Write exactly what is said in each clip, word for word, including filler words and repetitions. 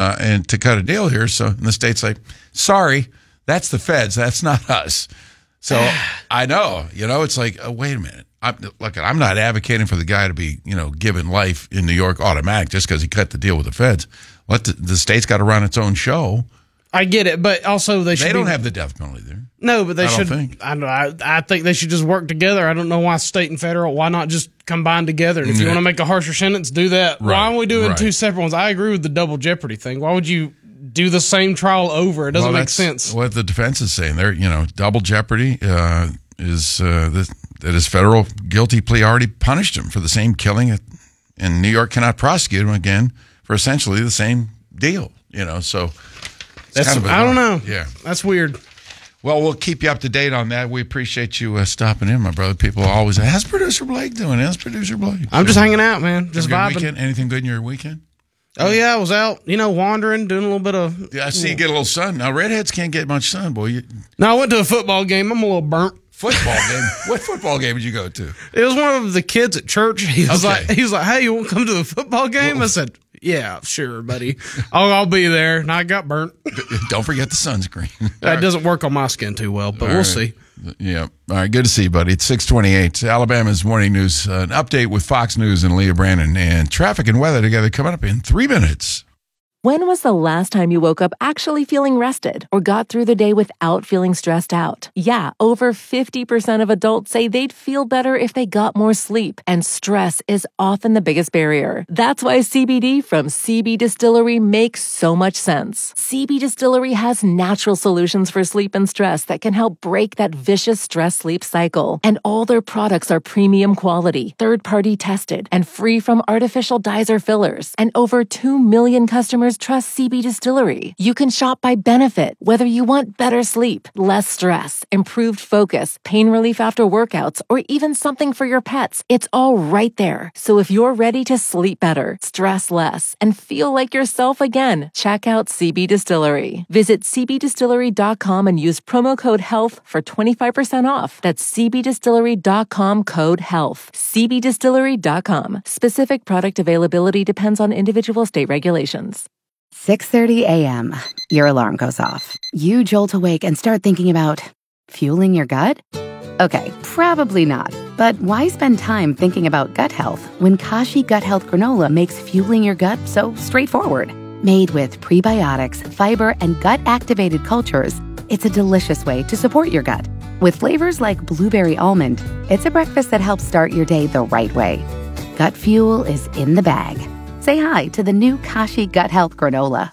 uh, and to cut a deal here. So and the state's like, sorry, that's the feds. That's not us. So I know, you know, it's like, oh, wait a minute. I'm, look, I'm not advocating for the guy to be, you know, given life in New York automatic just because he cut the deal with the feds. Let the, the state's got to run its own show. I get it, but also they should. They don't be, have the death penalty there. No, but they I should. Don't think. I, I I think they should just work together. I don't know why state and federal. Why not just combine together? And if Yeah. you want to make a harsher sentence, do that. Right, Why are we doing right. two separate ones? I agree with the double jeopardy thing. Why would you do the same trial over? It doesn't well, make that's sense. What the defense is saying, they're you know double jeopardy uh, is uh, the, that his federal guilty plea already punished him for the same killing, and New York cannot prosecute him again for essentially the same deal. You know, so. That's, kind of I don't know. Yeah. That's weird. Well, we'll keep you up to date on that. We appreciate you uh, stopping in, my brother. People always ask, how's Producer Blake doing? How's Producer Blake? I'm just hanging out, man. Just Have a vibing. good weekend? Anything good in your weekend? Oh, yeah. I was out, you know, wandering, doing a little bit of. Yeah, I see you get a little sun. Now, redheads can't get much sun, boy. You, No, I went to a football game. I'm a little burnt. football game? What football game did you go to? It was one of the kids at church. He was Okay. like, he was like, hey, you want to come to the football game? I said, yeah, sure, buddy. I'll, I'll be there. And I got burnt. Don't forget the sunscreen. That doesn't work on my skin too well, but All we'll right. see. Yeah. All right. Good to see you, buddy. It's six twenty-eight. Alabama's Morning News. Uh, an update with Fox News and Leah Brandon. And traffic and weather together coming up in three minutes. When was the last time you woke up actually feeling rested or got through the day without feeling stressed out? Yeah, over fifty percent of adults say they'd feel better if they got more sleep, and stress is often the biggest barrier. That's why C B D from C B Distillery makes so much sense. C B Distillery has natural solutions for sleep and stress that can help break that vicious stress-sleep cycle. And all their products are premium quality, third-party tested, and free from artificial dyes or fillers. And over two million customers trust C B Distillery. You can shop by benefit, whether you want better sleep, less stress, improved focus, pain relief after workouts, or even something for your pets. It's all right there. So if you're ready to sleep better, stress less, and feel like yourself again, check out C B Distillery. Visit c b distillery dot com and use promo code HEALTH for twenty-five percent off. That's c b distillery dot com code HEALTH. c b distillery dot com. Specific product availability depends on individual state regulations. six thirty a.m. Your alarm goes off. You jolt awake and start thinking about fueling your gut? Okay, probably not. But why spend time thinking about gut health when Kashi Gut Health Granola makes fueling your gut so straightforward? Made with prebiotics, fiber, and gut-activated cultures, it's a delicious way to support your gut. With flavors like blueberry almond, it's a breakfast that helps start your day the right way. Gut fuel is in the bag. Say hi to the new Kashi Gut Health Granola.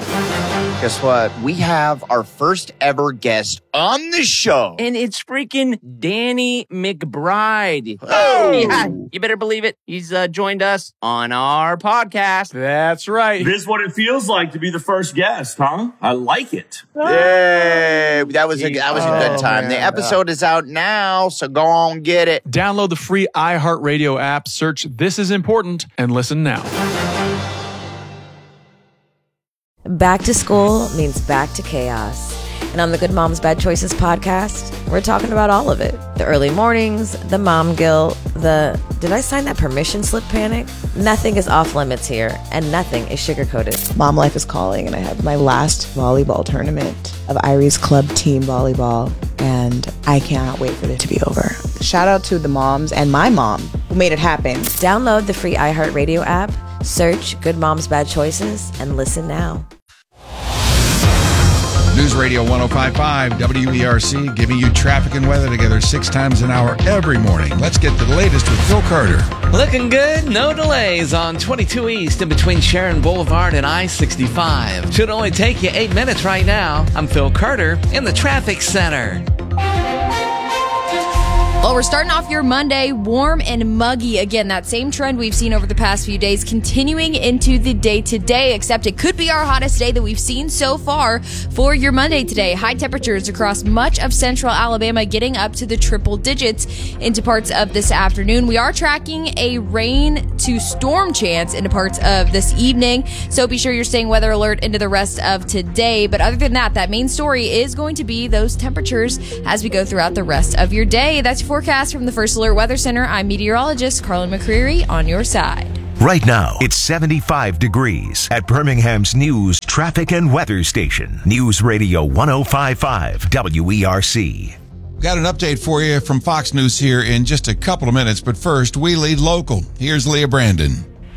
Guess what? We have our first ever guest on the show. And it's freaking Danny McBride. Oh! Yeah, you better believe it. He's uh, joined us on our podcast. That's right. This is what it feels like to be the first guest, huh? I like it. Yay! That was a that was a good Oh, time. man. The episode is out now, so go on get it. Download the free iHeartRadio app, search This Is Important, and listen now. Back to school means back to chaos. And on the Good Moms Bad Choices podcast, we're talking about all of it. The early mornings, the mom guilt, the did I sign that permission slip panic? Nothing is off limits here, and nothing is sugar-coated. Mom life is calling, and I have my last volleyball tournament of Irie's club team volleyball, and I cannot wait for it to be over. Shout out to the moms and my mom who made it happen. Download the free iHeartRadio app, search Good Moms Bad Choices, and listen now. News Radio one oh five point five W E R C, giving you traffic and weather together six times an hour every morning. Let's get to the latest with Phil Carter. Looking good, no delays on twenty-two East in between Sharon Boulevard and I sixty-five. Should only take you eight minutes right now. I'm Phil Carter in the traffic center. Well, we're starting off your Monday warm and muggy. Again, that same trend we've seen over the past few days continuing into the day today, except it could be our hottest day that we've seen so far for your Monday today. High temperatures across much of central Alabama getting up to the triple digits into parts of this afternoon. We are tracking a rain to storm chance into parts of this evening, so be sure you're staying weather alert into the rest of today. But other than that, that main story is going to be those temperatures as we go throughout the rest of your day. That's your forecast from the First Alert Weather Center. I'm meteorologist Carlin McCreary on your side. Right now, it's seventy-five degrees at Birmingham's News, Traffic, and Weather Station. News Radio one oh five point five W E R C. Got an update for you from Fox News here in just a couple of minutes, but first, we lead local. Here's Leah Brandon.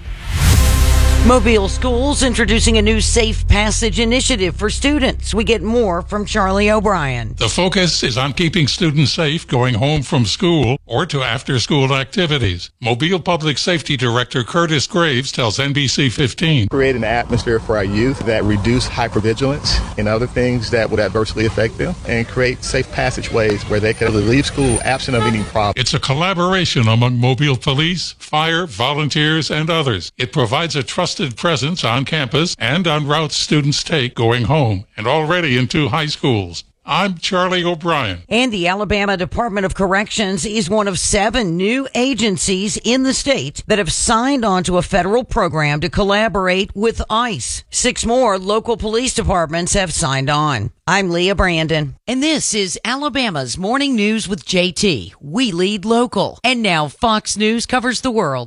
Mobile Schools introducing a new Safe Passage initiative for students. We get more from Charlie O'Brien. The focus is on keeping students safe going home from school or to after-school activities. Mobile Public Safety Director Curtis Graves tells N B C fifteen. Create an atmosphere for our youth that reduce hypervigilance and other things that would adversely affect them, and create safe passageways where they can leave school absent of any problem. It's a collaboration among Mobile Police, fire, volunteers, and others. It provides a trusted presence on campus and on routes students take going home and already into high schools. I'm Charlie O'Brien. And the Alabama Department of Corrections is one of seven new agencies in the state that have signed on to a federal program to collaborate with ICE. Six more local police departments have signed on. I'm Leah Brandon, and this is Alabama's Morning News with J T. We lead local. And now Fox News covers the world.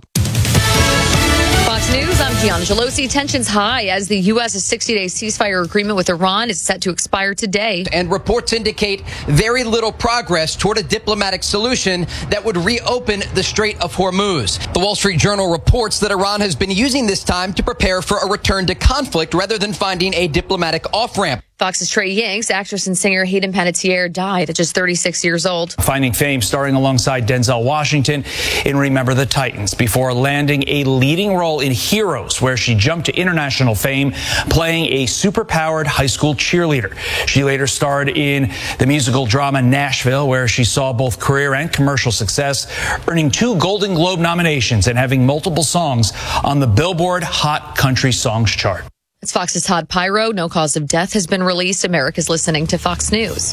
Fox News, I'm Kiana Gelosi. Tensions high as the U S sixty-day ceasefire agreement with Iran is set to expire today. And reports indicate very little progress toward a diplomatic solution that would reopen the Strait of Hormuz. The Wall Street Journal reports that Iran has been using this time to prepare for a return to conflict rather than finding a diplomatic off-ramp. Fox's Trey Yanks, actress and singer Hayden Panettiere died at just thirty-six years old. Finding fame starring alongside Denzel Washington in Remember the Titans before landing a leading role in Heroes, where she jumped to international fame playing a superpowered high school cheerleader. She later starred in the musical drama Nashville, where she saw both career and commercial success, earning two Golden Globe nominations and having multiple songs on the Billboard Hot Country Songs chart. It's Fox's Todd Pyro. No cause of death has been released. America's listening to Fox News.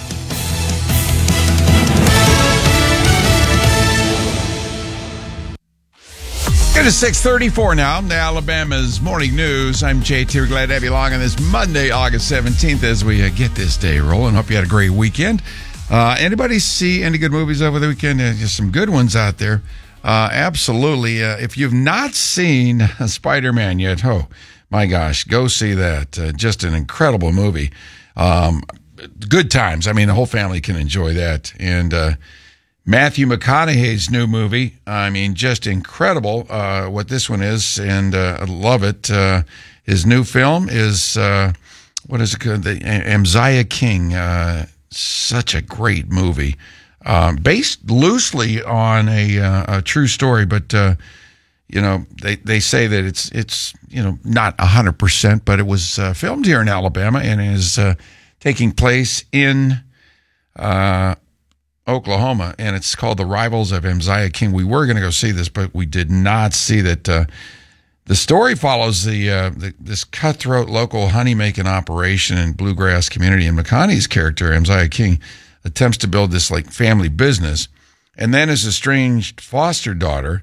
It is six thirty-four now. The Alabama's Morning News. I'm J T. We're glad to have you along on this Monday, August seventeenth, as we uh, get this day rolling. Hope you had a great weekend. Uh, anybody see any good movies over the weekend? Uh, just some good ones out there. Uh, absolutely. Uh, if you've not seen Spider-Man yet, oh, my gosh, go see that. Uh, just an incredible movie. Um, good times. I mean, the whole family can enjoy that. And uh, Matthew McConaughey's new movie, I mean, just incredible uh, what this one is, and uh, I love it. Uh, his new film is, uh, what is it called? The Mzia King. Uh, such a great movie. Um, based loosely on a, uh, a true story, but uh, you know, they, they say that it's it's you know not a hundred percent, but it was uh, filmed here in Alabama and is uh, taking place in uh, Oklahoma, and it's called The Rivals of Mzia King. We were going to go see this, but we did not see that. Uh, the story follows the, uh, the this cutthroat local honey making operation in bluegrass community, and McConaughey's character Mzia King attempts to build this like family business, and then his estranged foster daughter,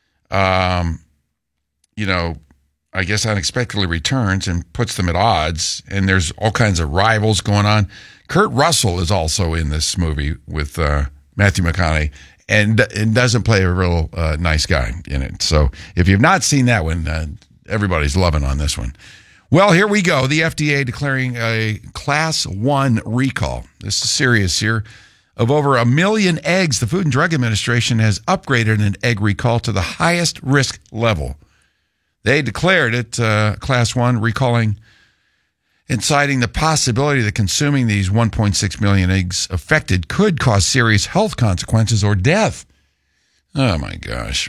um, you know, I guess unexpectedly returns and puts them at odds, and there's all kinds of rivals going on. Kurt Russell is also in this movie with uh, Matthew McConaughey, and, and doesn't play a real uh, nice guy in it. So if you've not seen that one, uh, everybody's loving on this one. Well, here we go. The F D A declaring a class one recall. This is serious here. Of over a million eggs, the Food and Drug Administration has upgraded an egg recall to the highest risk level. They declared it uh, class one, recalling and citing the possibility that consuming these one point six million eggs affected could cause serious health consequences or death. Oh, my gosh.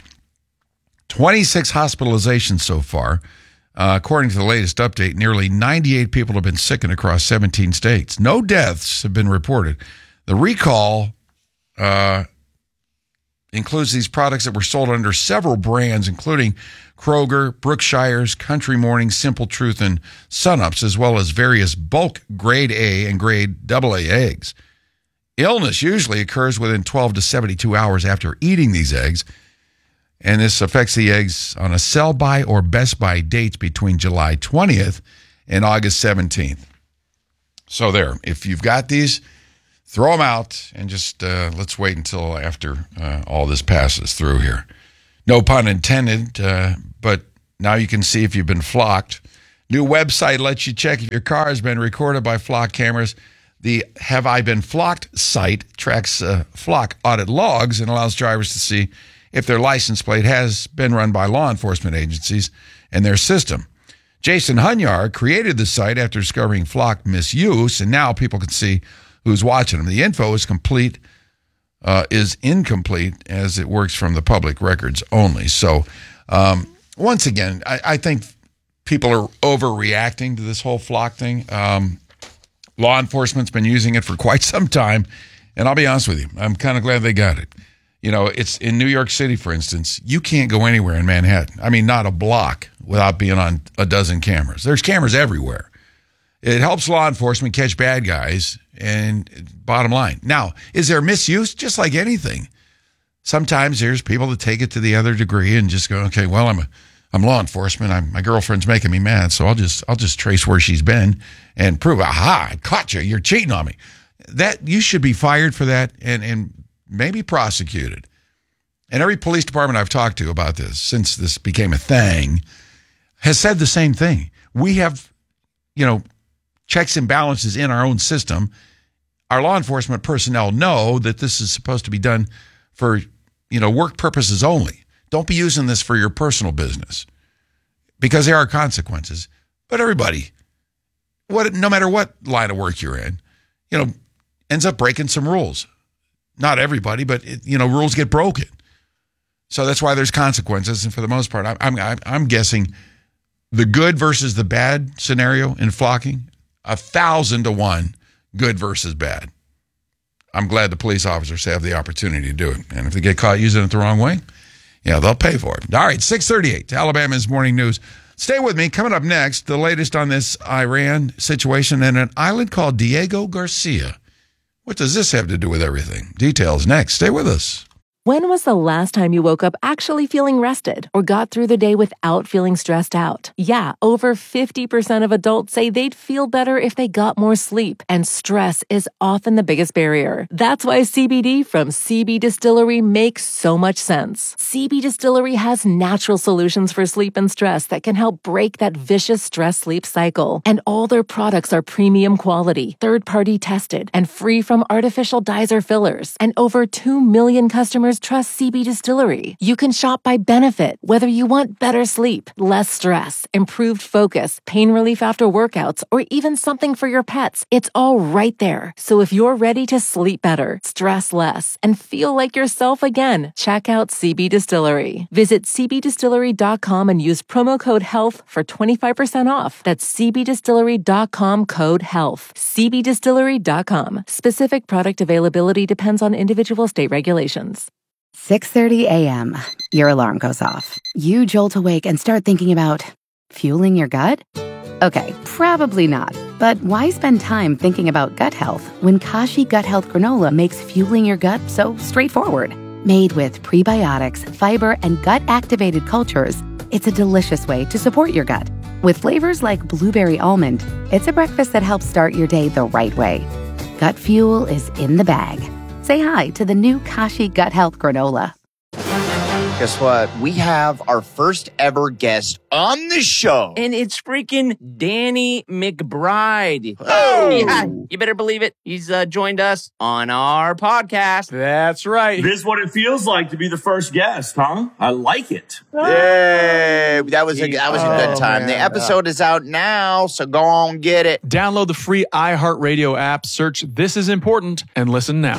twenty-six hospitalizations so far. Uh, according to the latest update, nearly ninety-eight people have been sickened across seventeen states. No deaths have been reported. The recall uh, includes these products that were sold under several brands, including Kroger, Brookshire's, Country Morning, Simple Truth, and Sunups, as well as various bulk grade A and grade double A eggs. Illness usually occurs within twelve to seventy-two hours after eating these eggs, and this affects the eggs on a sell-by or best-by dates between July twentieth and August seventeenth. So there, if you've got these, throw them out and just uh, let's wait until after uh, all this passes through here. No pun intended, uh, but Now you can see if you've been flocked. New website lets you check if your car has been recorded by flock cameras. The Have I Been Flocked site tracks uh, flock audit logs and allows drivers to see if their license plate has been run by law enforcement agencies and their system. Jason Hunyar created the site after discovering flock misuse, and now people can see who's watching them. The info is complete, uh, is incomplete as it works from the public records only. So, um, once again, I, I think people are overreacting to this whole flock thing. Um, law enforcement's been using it for quite some time, and I'll be honest with you, I'm kind of glad they got it. You know, it's in New York City, for instance, you can't go anywhere in Manhattan. I mean, not a block without being on a dozen cameras. There's cameras everywhere. It helps law enforcement catch bad guys, and bottom line. Now, is there misuse? Just like anything. Sometimes there's people that take it to the other degree and just go, okay, well, I'm a, I'm law enforcement. I'm, my girlfriend's making me mad, so I'll just I'll just trace where she's been and prove, aha, I caught you. You're cheating on me. That you should be fired for that and and maybe prosecuted. And every police department I've talked to about this, since this became a thing, has said the same thing. We have, you know, checks and balances in our own system. Our law enforcement personnel know that this is supposed to be done for, you know, work purposes only. Don't be using this for your personal business, because there are consequences. But everybody, what, no matter what line of work you're in, you know, ends up breaking some rules. Not everybody, but, it, you know, rules get broken. So that's why there's consequences. And for the most part, I'm, I'm, I'm guessing the good versus the bad scenario in flocking, a thousand to one good versus bad. I'm glad the police officers have the opportunity to do it. And if they get caught using it the wrong way, yeah, they'll pay for it. All right, six thirty-eight, Alabama's Morning News. Stay with me. Coming up next, the latest on this Iran situation and an island called Diego Garcia. What does this have to do with everything? Details next. Stay with us. When was the last time you woke up actually feeling rested or got through the day without feeling stressed out? Yeah, over fifty percent of adults say they'd feel better if they got more sleep, and stress is often the biggest barrier. That's why C B D from C B Distillery makes so much sense. C B Distillery has natural solutions for sleep and stress that can help break that vicious stress-sleep cycle. And all their products are premium quality, third-party tested, and free from artificial dyes or fillers. And over two million customers trust C B Distillery. You can shop by benefit, whether you want better sleep, less stress, improved focus, pain relief after workouts, or even something for your pets. It's all right there. So if you're ready to sleep better, stress less, and feel like yourself again, check out C B Distillery. Visit c b distillery dot com and use promo code HEALTH for twenty-five percent off. That's c b distillery dot com code HEALTH. c b distillery dot com. Specific product availability depends on individual state regulations. six thirty a.m. Your alarm goes off. You jolt awake and start thinking about fueling your gut? Okay, probably not. But why spend time thinking about gut health when Kashi Gut Health Granola makes fueling your gut so straightforward? Made with prebiotics, fiber, and gut-activated cultures, it's a delicious way to support your gut. With flavors like blueberry almond, it's a breakfast that helps start your day the right way. Gut fuel is in the bag. Say hi to the new Kashi Gut Health Granola. Guess what? We have our first ever guest on the show. And it's freaking Danny McBride. Oh! Yeah, you better believe it. He's uh, joined us on our podcast. That's right. This is what it feels like to be the first guest, huh? I like it. Yay! That was a, that was a good Oh, time. man. The episode is out now, so go on, get it. Download the free iHeartRadio app, search This Is Important, and listen now.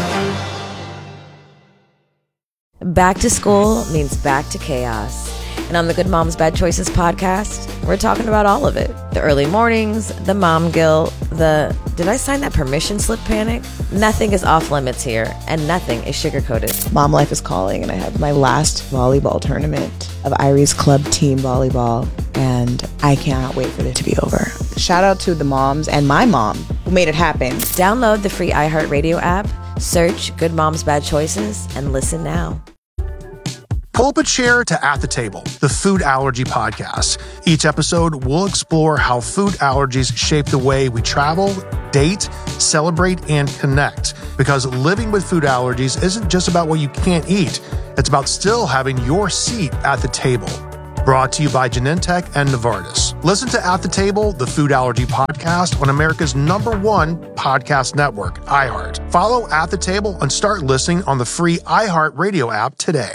Back to school means back to chaos. And on the Good Moms Bad Choices podcast, we're talking about all of it. The early mornings, the mom guilt, the did I sign that permission slip panic? Nothing is off limits here, and nothing is sugar-coated. Mom life is calling, and I have my last volleyball tournament of Iris Club Team Volleyball, and I cannot wait for it to be over. Shout out to the moms and my mom who made it happen. Download the free iHeartRadio app, search Good Moms Bad Choices, and listen now. Pull up a chair to At the Table, the food allergy podcast. Each episode, we'll explore how food allergies shape the way we travel, date, celebrate, and connect. Because living with food allergies isn't just about what you can't eat. It's about still having your seat at the table. Brought to you by Genentech and Novartis. Listen to At the Table, the Food Allergy Podcast on America's number one podcast network, iHeart. Follow At the Table and start listening on the free iHeart Radio app today.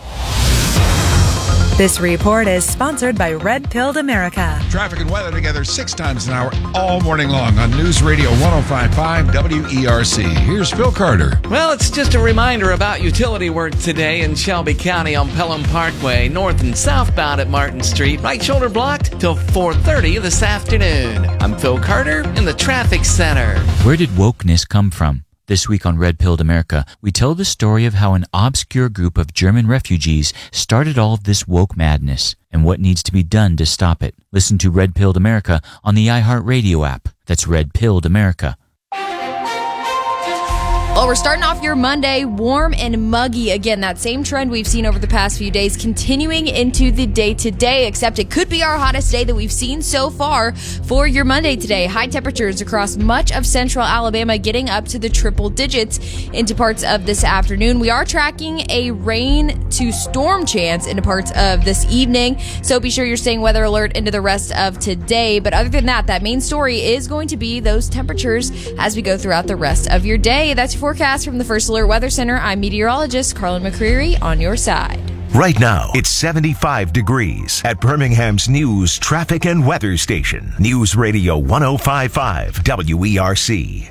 This report is sponsored by Red Pilled America. Traffic and weather together six times an hour all morning long on News Radio one oh five point five W E R C. Here's Phil Carter. Well, it's just a reminder about utility work today in Shelby County on Pelham Parkway, north and southbound at Martin Street. Right shoulder blocked till four thirty this afternoon. I'm Phil Carter in the Traffic Center. Where did wokeness come from? This week on Red Pilled America, we tell the story of how an obscure group of German refugees started all of this woke madness and what needs to be done to stop it. Listen to Red Pilled America on the iHeartRadio app. That's Red Pilled America. Well, we're starting off your Monday warm and muggy. Again, that same trend we've seen over the past few days continuing into the day today, except it could be our hottest day that we've seen so far for your Monday today. High temperatures across much of central Alabama getting up to the triple digits into parts of this afternoon. We are tracking a rain to storm chance into parts of this evening, so be sure you're staying weather alert into the rest of today. But other than that, that main story is going to be those temperatures as we go throughout the rest of your day. That's your forecast from the First Alert Weather Center. I'm meteorologist Carlin McCreary on your side. Right now, it's seventy-five degrees at Birmingham's News Traffic and Weather Station. News Radio one oh five point five W E R C.